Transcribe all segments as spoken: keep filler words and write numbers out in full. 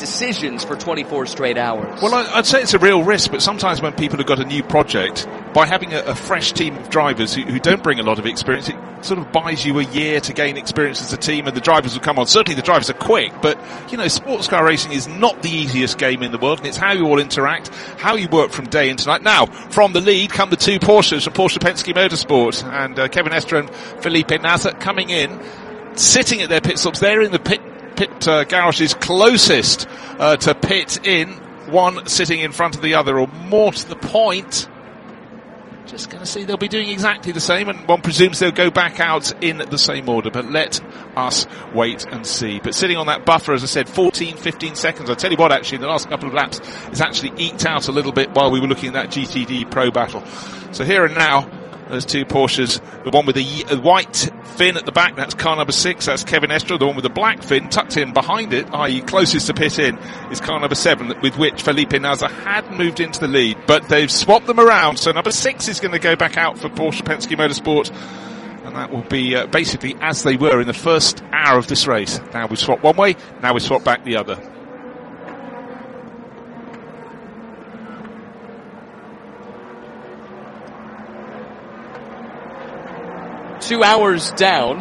decisions for twenty-four straight hours. Well, I'd say it's a real risk, but sometimes when people have got a new project, by having a, a fresh team of drivers who, who don't bring a lot of experience, it sort of buys you a year to gain experience as a team, and the drivers will come on. Certainly the drivers are quick, but, you know, sports car racing is not the easiest game in the world, and it's how you all interact, how you work from day into night. Now, from the lead come the two Porsches from Porsche Penske Motorsport, and uh, Kevin Estre and Felipe Nasr coming in, sitting at their pit stops. They're in the pit pit uh, garages closest uh, to pit in, one sitting in front of the other, or more to the point, just going to see they'll be doing exactly the same, and one presumes they'll go back out in the same order, but let us wait and see. But sitting on that buffer, as I said, fourteen, fifteen seconds. I'll tell you what, actually, in the last couple of laps, it's actually eked out a little bit while we were looking at that G T D Pro battle. So here and now, those two Porsches, the one with the a white fin at the back, that's car number six, that's Kevin Estre. The one with the black fin tucked in behind it, that is closest to pit in, is car number seven, with which Felipe Nasr had moved into the lead. But they've swapped them around, so number six is going to go back out for Porsche Penske Motorsport, and that will be uh, basically as they were in the first hour of this race. Now we swap one way, now we swap back the other. Two hours down.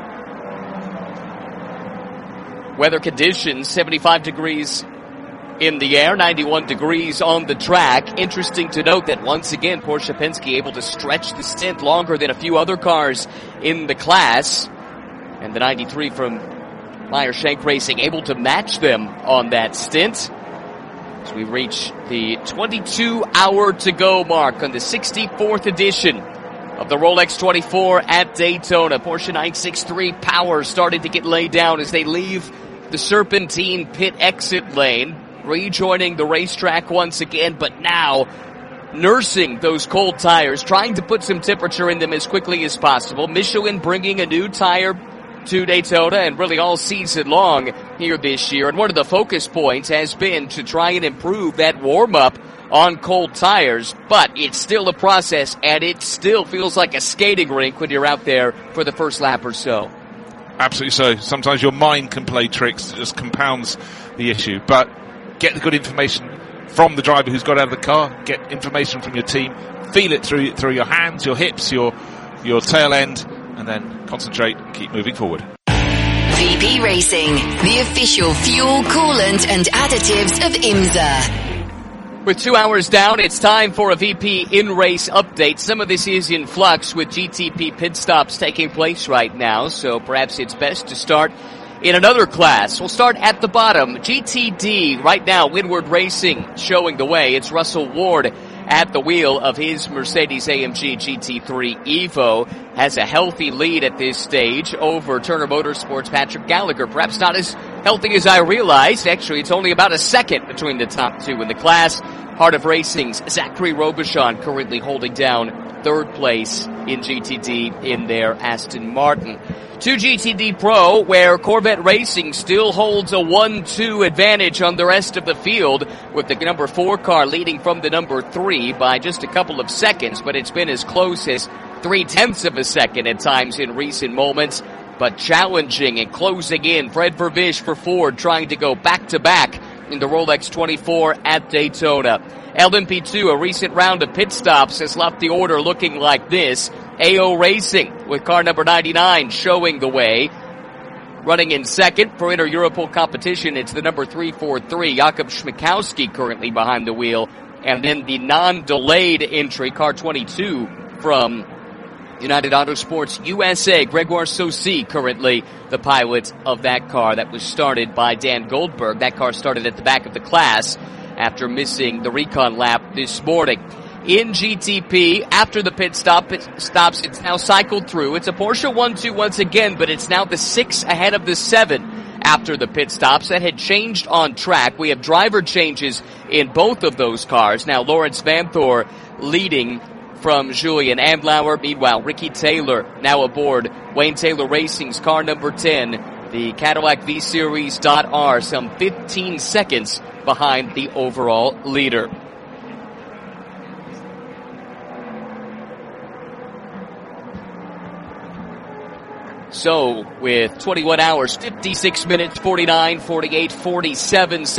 Weather conditions, seventy-five degrees in the air, ninety-one degrees on the track. Interesting to note that once again, Porsche Penske able to stretch the stint longer than a few other cars in the class. And the ninety-three from Meyer Shank Racing able to match them on that stint. As we reach the twenty-two hour to go mark on the sixty-fourth edition of the Rolex twenty-four at Daytona. Porsche nine sixty-three power starting to get laid down as they leave the Serpentine pit exit lane, rejoining the racetrack once again, but now nursing those cold tires, trying to put some temperature in them as quickly as possible. Michelin bringing a new tire to Daytona and really all season long here this year. And one of the focus points has been to try and improve that warm-up on cold tires, but it's still a process, and it still feels like a skating rink when you're out there for the first lap or so. Absolutely so. Sometimes your mind can play tricks, it just compounds the issue. But get the good information from the driver who's got out of the car, get information from your team, feel it through through your hands, your hips, your your tail end, and then concentrate and keep moving forward. V P Racing, the official fuel, coolant and additives of IMSA. With two hours down, it's time for a V P in-race update. Some of this is in flux with G T P pit stops taking place right now, so perhaps it's best to start in another class. We'll start at the bottom. G T D right now, Windward Racing showing the way. It's Russell Ward at the wheel of his Mercedes A M G G T three Evo. Has a healthy lead at this stage over Turner Motorsports' Patrick Gallagher. Perhaps not as healthy as I realized. Actually, it's only about a second between the top two in the class. Heart of Racing's Zachary Robichon currently holding down third place in G T D in their Aston Martin. To G T D Pro, where Corvette Racing still holds a one two advantage on the rest of the field, with the number four car leading from the number three by just a couple of seconds, but it's been as close as three-tenths of a second at times in recent moments, but challenging and closing in. Fred Vervish for Ford trying to go back-to-back in the Rolex twenty-four at Daytona. L M P two, a recent round of pit stops, has left the order looking like this. A O Racing with car number ninety-nine showing the way. Running in second for inter-Europol competition, it's the number three forty-three, Jakub Schmickowski currently behind the wheel. And then the non-delayed entry, car twenty-two from United Autosports U S A, Gregoire Saucy currently the pilot of that car that was started by Dan Goldberg. That car started at the back of the class after missing the recon lap this morning. In G T P, after the pit stop, it stops, it's now cycled through. It's a Porsche one two once again, but it's now the six ahead of the seven after the pit stops. That had changed on track. We have driver changes in both of those cars. Now Lawrence Vanthoor leading from Julian Andlauer. Meanwhile, Ricky Taylor now aboard Wayne Taylor Racing's car number ten, the Cadillac V-Series.R, some fifteen seconds behind the overall leader. So, with twenty-one hours, fifty-six minutes, forty-nine, forty-eight, forty-seven